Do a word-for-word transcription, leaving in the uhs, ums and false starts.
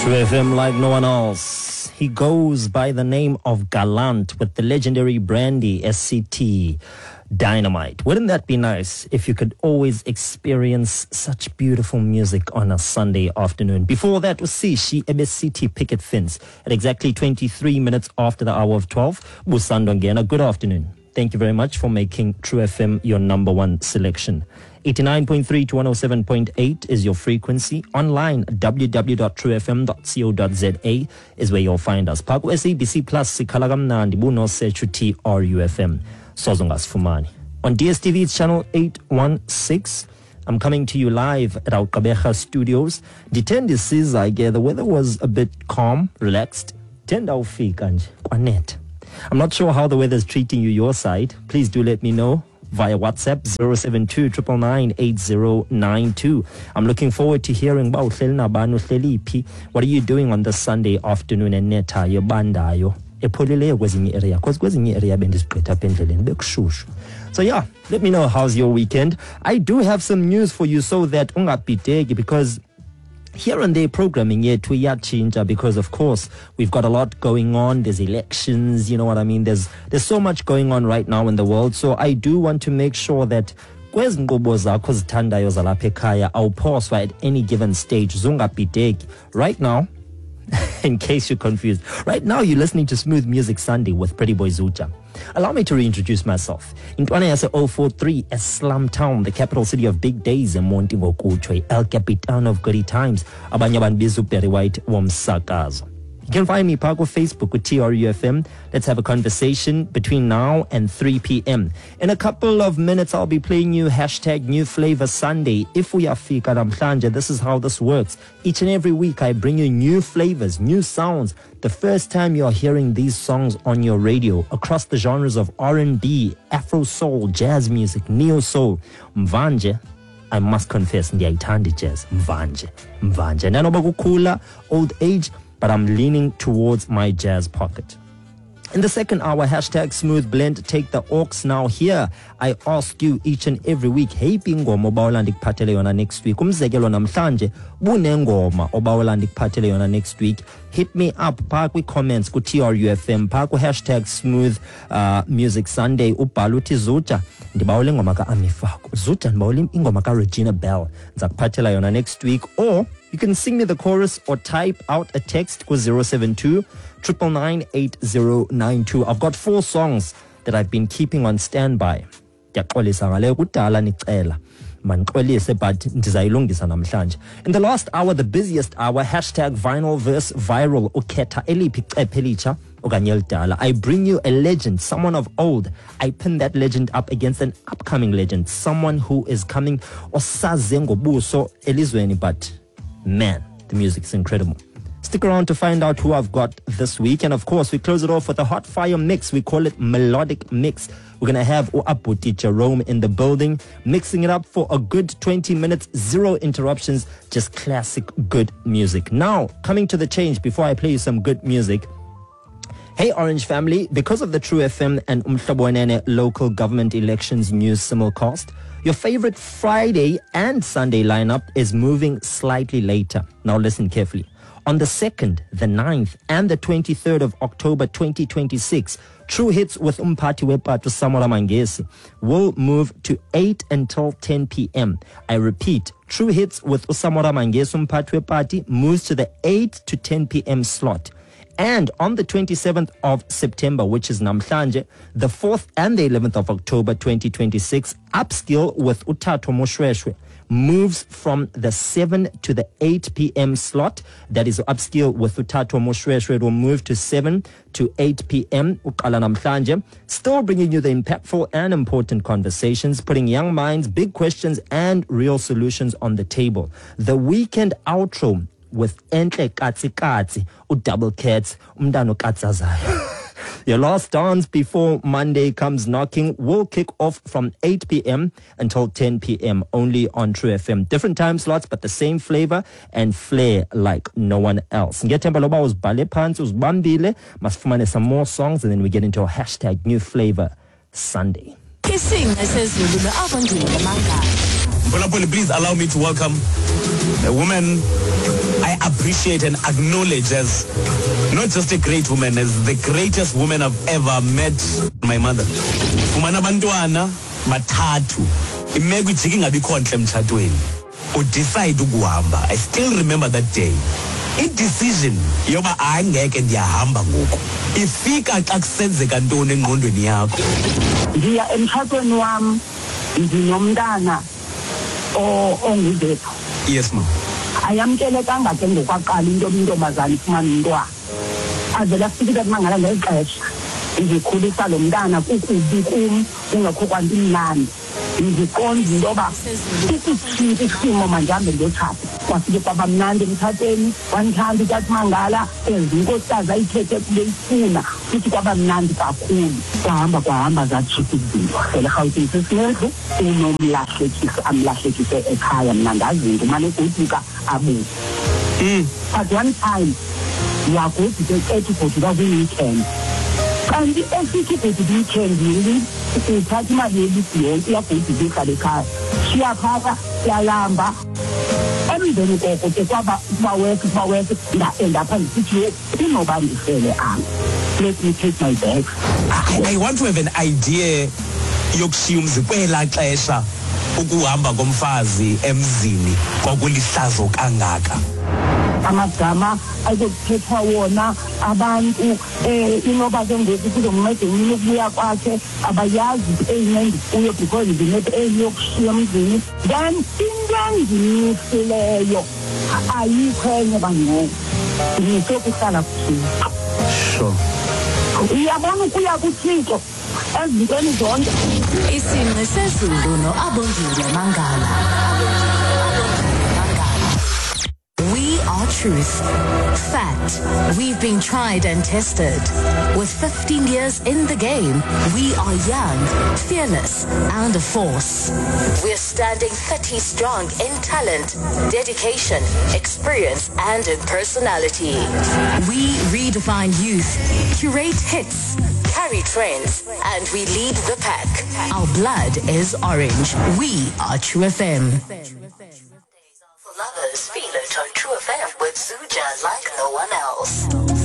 True F M like no one else. He goes by the name of Gallant with the legendary brandy S C T Dynamite. Wouldn't that be nice if you could always experience such beautiful music on a Sunday afternoon? Before that was Sishi Ebesiti Picket Fence at exactly twenty-three minutes after the hour of twelve. Busando Ngena, good afternoon. Thank you very much for making True F M your number one selection. eighty-nine point three to one oh seven point eight is your frequency. Online, w w w dot true f m dot co dot z a is where you'll find us. Paku S A B C Plus, Sikhala Kamnandi, Buno Sechu T R U F M, Sozongas Fumani. On D S T V, it's channel eight one six. I'm coming to you live at our Kabeja studios. Ditendi Siza, the weather was a bit calm, relaxed. Tenda ufika nje, kwanet. I'm not sure how the weather is treating you your side. Please do let me know via WhatsApp zero seven two nine nine eight zero nine two. I'm looking forward to hearing about what are you doing on this Sunday afternoon and neta yobandayo epholeleyo kwezinye area because kwezinye area bendisigqitha apha endleleni bekushushu. So yeah, let me know how's your weekend. I do have some news for you so that ungabhideki, because here and there programming yet we yachinja, because of course we've got a lot going on. There's elections, you know what I mean? There's there's so much going on right now in the world. So I do want to make sure that kwezi nkqubo zakho zithandayo zalapha ekhaya awuphoswa at any given stage. Zungabhideki. Right now, in case you're confused, right now you're listening to Smooth Music Sunday with Pretty Boy Zucha. Allow me to reintroduce myself. Intwana yase zero four three, a slum town, the capital city of big days, and Monty Ngokuchwe, El Capitan of goody times, abanye abantu bizu Barry White womsakazo. You can find me Paco Facebook with T R U F M. Let's have a conversation between now and three p.m. In a couple of minutes, I'll be playing you hashtag New Flavor Sunday. If we are fika namhlanje, this is how this works. Each and every week, I bring you new flavors, new sounds. The first time you're hearing these songs on your radio across the genres of R and B, Afro soul, jazz music, neo soul, mvanje. I must confess, ndiyayithanda jazz, mvanje, mvanje. Nanoba kukhula, old age, but I'm leaning towards my jazz pocket. In the second hour, hashtag Smooth Blend, take the aux. Now here, I ask you each and every week, hey ngoma obawela ndikuphathele yona next week. Umzekelo namhlanje, bunengoma obawela ndikuphathele yona next week. Hit me up, park with comments ku T R U F M, park with hashtag Smooth uh, Music Sunday. Ubhala uthi Zucha, ndibawele ingoma ka Amifako. Zucha ndibawele ingoma ka Regina Bell. Ndizakuphathela yona next week. Or you can sing me the chorus or type out a text to zero seven two nine nine eight zero nine two. I've got four songs that I've been keeping on standby. Ndiyaxolisa ngale kudala nicela. Manixolise but ndizayilungisa namhlanje. In the last hour, the busiest hour, hashtag vinyl verse viral ukhetha eliphi cephe elitsha okanye elidala. I bring you a legend, someone of old. I pin that legend up against an upcoming legend, someone who is coming osaze ngobuso elizweni, but man, the music's incredible. Stick around to find out who I've got this week. And of course, we close it off with a hot fire mix. We call it Melodic Mix. We're going to have Uaputi Jerome in the building, mixing it up for a good twenty minutes, zero interruptions, just classic good music. Now, coming to the change before I play you some good music. Hey Orange family, because of the True F M and Umhlabonene local government elections news simulcast, your favorite Friday and Sunday lineup is moving slightly later. Now listen carefully. On the second, the ninth, and the twenty-third of October twenty twenty-six, True Hits with Umpati Wepatu Samora Mangesi will move to eight until ten p.m. I repeat, True Hits with Usamora Mangesi Umpati Wepati moves to the eight to ten p.m. slot. And on the twenty-seventh of September, which is namhlanje, the fourth and the eleventh of October twenty twenty-six, Upskill with Utato Moshweshwe moves from the seven to the eight p.m. slot. That is Upskill with Utato Moshweshwe will move to seven to eight p.m. Ukala namhlanje. Still bringing you the impactful and important conversations, putting young minds, big questions, and real solutions on the table. The weekend outro with Entle Katsi Katsi, Double Cats, Umdano Katsazayo. Your last dance before Monday comes knocking will kick off from eight p.m. until ten p.m. only on True F M. Different time slots, but the same flavor and flair like no one else. Ngetemba loba uzibhale phansi uzibambile, masifumane some more songs, and then we get into a hashtag New Flavor Sunday. Kissing SaZulu Avangile Manga. Please allow me to welcome a woman I I appreciate and acknowledge as not just a great woman, as the greatest woman I've ever met, my mother. Fumana bantwana bathathu. Imeko ijike ingabikho nhle emtshatweni. Udecide ukuhamba. I still remember that day. I-decision yoba angeke ndiyahamba ngoku ifika xa kusenzeka ntoni engqondweni yakho. Ndiya emtshatweni wam ndinomntana onguzepho. Yes, ma'am. Ayamkelekanga ke ngokwaqala into intombazana ifumana umntwana. Avela fikile kumangala ngexesha. Ndikhulisa lo mntana kukubi kum kungakho kwanto imnandi. Ndiqonda into yoba isitshintsha isimo mandihambe ndiyotshata. Kwafike kwaba mnandi emtshatweni, wanthanda utathi Mangala, inkosikazi ayithethe kule ifuna, futhi kwaba mnandi kakhulu. Kwahamba kwahamba zajika izinto. Phela Gauteng sesinendlu, unomlahlekisi amlahlekise ekhaya, mna ndazi into umane egoduka abuze. But one time, yagoduka ethi goduka kwi-weekend. Kanti esithi goduka weekend yili, uthatha imali yelisi yonke iyagoduka ihlala ekhaya. Siyaphaka, siyalamba. Emveni koko ke kwaba bawethu bawethu ndaenda apha ndisithi inoba ndifele am. Let me take my bag. I, I want to have an idea yokushiya umzi kwela xesha ukuhamba komfazi emzini kwakulihlazo kangaka. Amagama azokuthethwa wona abantu eh inoba ke ngoku kuzonceda yini ukubuya kwakhe abayazi eyinengi kuyo because ndinethi eyokushiya emzini. Then into engiyisileyo ayikho enye bangoku ndisokuhlala kuthixo. Sure. Uyabona ukuya kuthixo ezintweni zonke. Isingqi sezulu no-Abongile Mangala. We are truth. Fact. We've been tried and tested. With fifteen years in the game, we are young, fearless, and a force. We're standing thirty strong in talent, dedication, experience, and in personality. We redefine youth, curate hits, carry trends, and we lead the pack. Our blood is orange. We are True F M. Lovers feel it on True F M with Zuja like no one else.